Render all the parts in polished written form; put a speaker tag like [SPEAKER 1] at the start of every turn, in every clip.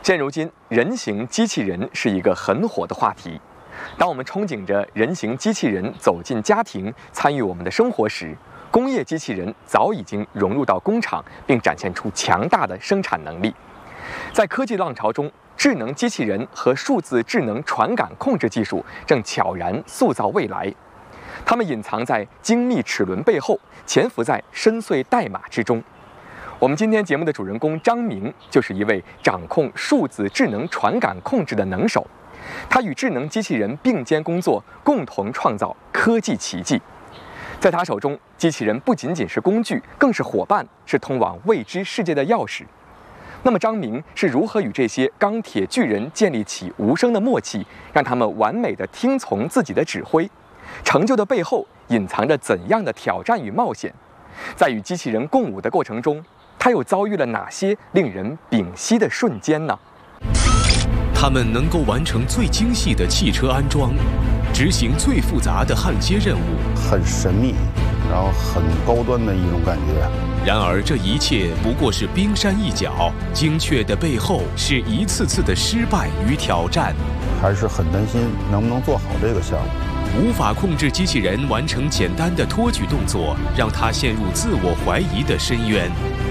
[SPEAKER 1] 现如今，人形机器人是一个很火的话题。当我们憧憬着人形机器人走进家庭，参与我们的生活时，工业机器人早已经融入到工厂，并展现出强大的生产能力。在科技浪潮中，智能机器人和数字智能传感控制技术正悄然塑造未来。它们隐藏在精密齿轮背后，潜伏在深邃代码之中。我们今天节目的主人公张明，就是一位掌控数字智能传感控制的能手。他与智能机器人并肩工作，共同创造科技奇迹。在他手中，机器人不仅仅是工具，更是伙伴，是通往未知世界的钥匙。那么张明是如何与这些钢铁巨人建立起无声的默契，让他们完美地听从自己的指挥？成就的背后隐藏着怎样的挑战与冒险？在与机器人共舞的过程中，他又遭遇了哪些令人屏息的瞬间呢？
[SPEAKER 2] 他们能够完成最精细的汽车安装，执行最复杂的焊接任务，
[SPEAKER 3] 很神秘，然后很高端的一种感觉。
[SPEAKER 2] 然而这一切不过是冰山一角，精确的背后是一次次的失败与挑战。
[SPEAKER 3] 还是很担心能不能做好这个项目。
[SPEAKER 2] 无法控制机器人完成简单的托举动作，让他陷入自我怀疑的深渊。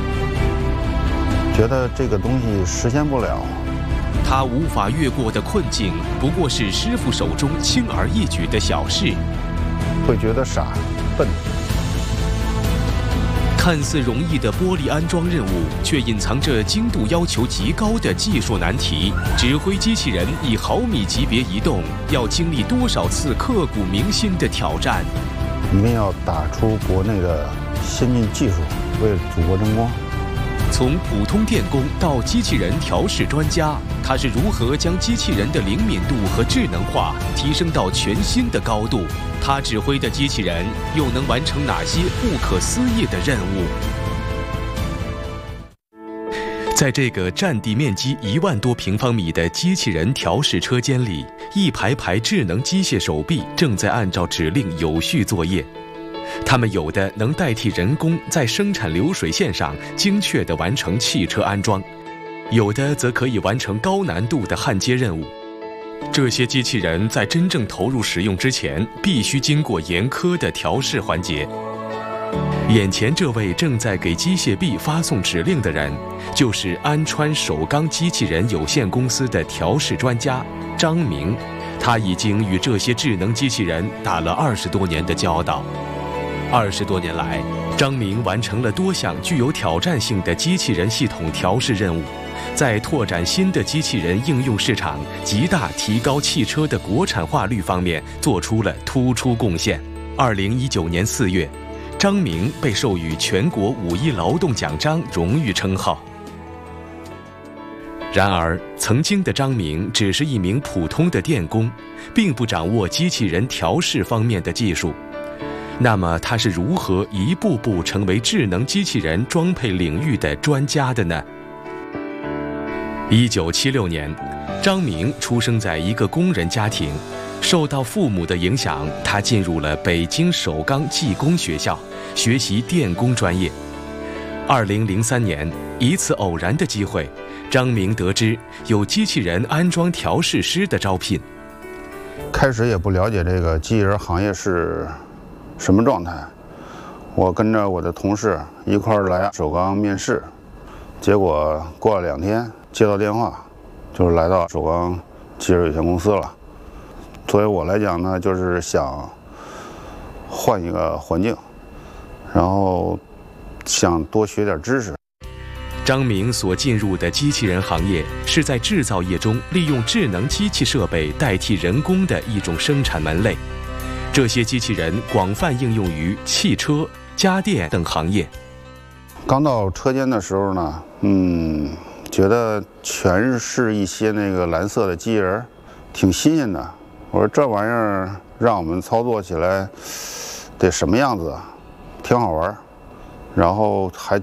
[SPEAKER 3] 觉得这个东西实现不了。
[SPEAKER 2] 他无法越过的困境，不过是师傅手中轻而易举的小事。
[SPEAKER 3] 会觉得傻、笨。
[SPEAKER 2] 看似容易的玻璃安装任务，却隐藏着精度要求极高的技术难题。指挥机器人以毫米级别移动，要经历多少次刻骨铭心的挑战？
[SPEAKER 3] 一定要打出国内的先进技术，为祖国争光。
[SPEAKER 2] 从普通电工到机器人调试专家，他是如何将机器人的灵敏度和智能化提升到全新的高度？他指挥的机器人又能完成哪些不可思议的任务？在这个占地面积1万多平方米的机器人调试车间里，一排排智能机械手臂正在按照指令有序作业。它们有的能代替人工在生产流水线上精确地完成汽车安装，有的则可以完成高难度的焊接任务。这些机器人在真正投入使用之前，必须经过严苛的调试环节。眼前这位正在给机械臂发送指令的人，就是安川首钢机器人有限公司的调试专家张明。他已经与这些智能机器人打了20多年的交道。20多年来，张明完成了多项具有挑战性的机器人系统调试任务，在拓展新的机器人应用市场、极大提高汽车的国产化率方面做出了突出贡献。2019年4月，张明被授予全国5一劳动奖章荣誉称号。然而，曾经的张明只是一名普通的电工，并不掌握机器人调试方面的技术。那么他是如何一步步成为智能机器人装配领域的专家的呢？1976年，张明出生在一个工人家庭，受到父母的影响，他进入了北京首钢技工学校，学习电工专业。2003年，一次偶然的机会，张明得知有机器人安装调试师的招聘。
[SPEAKER 3] 开始也不了解这个机器人行业是什么状态，我跟着我的同事一块儿来首钢面试，结果过了2天接到电话，就是来到首钢机器人有限公司了。作为我来讲呢，就是想换一个环境，然后想多学点知识。
[SPEAKER 2] 张明所进入的机器人行业，是在制造业中利用智能机器设备代替人工的一种生产门类。这些机器人广泛应用于汽车、家电等行业。
[SPEAKER 3] 刚到车间的时候呢，觉得全是一些那个蓝色的机器人，挺新鲜的。我说这玩意儿让我们操作起来得什么样子啊？挺好玩。然后还